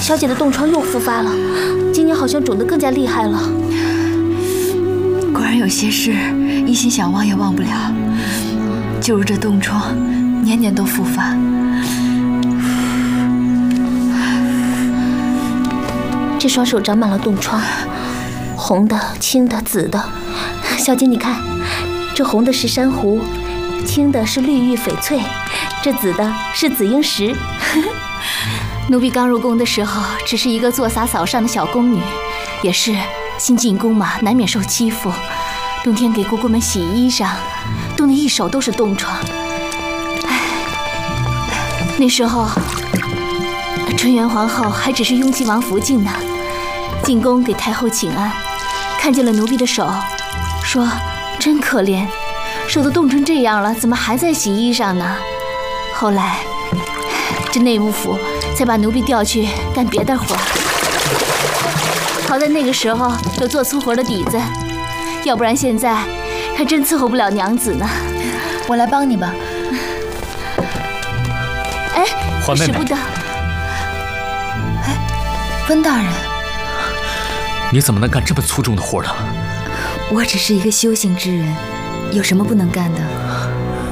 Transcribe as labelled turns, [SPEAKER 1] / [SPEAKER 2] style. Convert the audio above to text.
[SPEAKER 1] 小姐的冻疮又复发了，今年好像肿得更加厉害了。
[SPEAKER 2] 果然有些事一心想忘也忘不了，就如这冻疮，年年都复发。
[SPEAKER 1] 这双手长满了冻疮，红的、青的、紫的。小姐，你看，这红的是珊瑚，青的是绿玉翡翠，这紫的是紫英石。
[SPEAKER 2] 奴婢刚入宫的时候，只是一个做洒扫上的小宫女，也是新进宫嘛，难免受欺负。冬天给姑姑们洗衣裳，冻得一手都是冻疮。唉，那时候纯元皇后还只是雍亲王福晋呢，进宫给太后请安，看见了奴婢的手，说真可怜，手都冻成这样了，怎么还在洗衣裳呢？后来这内务府才把奴婢调去干别的活。好在那个时候有做粗活的底子，要不然现在还真伺候不了娘子呢。我来帮你吧。哎，
[SPEAKER 3] 华妹妹，
[SPEAKER 2] 使不得。哎，温大人，
[SPEAKER 3] 你怎么能干这么粗重的活呢？
[SPEAKER 2] 我只是一个修行之人，有什么不能干的？